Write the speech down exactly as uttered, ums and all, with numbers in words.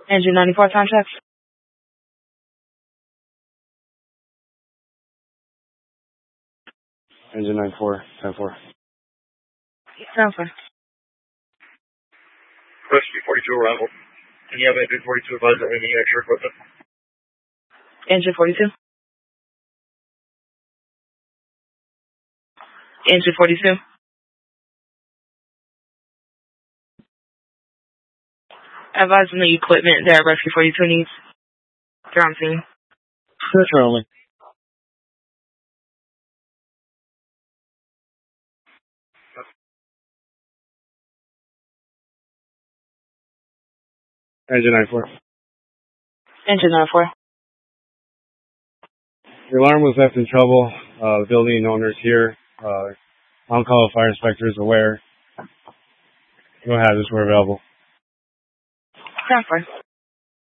Engine ninety-four contracts. Engine ninety-four, ten four. ten four. Rescue forty-two arrival. Can you have engine forty-two advise that we need extra equipment? Engine forty-two. Engine forty-two. Advising the equipment that Rescue forty-two needs. They're on scene. Stretcher only. Engine ninety-four. Engine ninety-four. The alarm was left in trouble. Uh, the building owner's here. Uh, on-call fire inspector is aware. Go ahead, we're available. ten four.